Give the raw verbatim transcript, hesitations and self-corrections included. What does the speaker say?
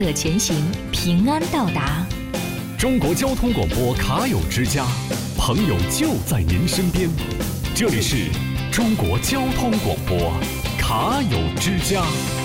乐前行，平安到达。 中国交通广播卡友之家，朋友就在您身边。这里是中国交通广播卡友之家。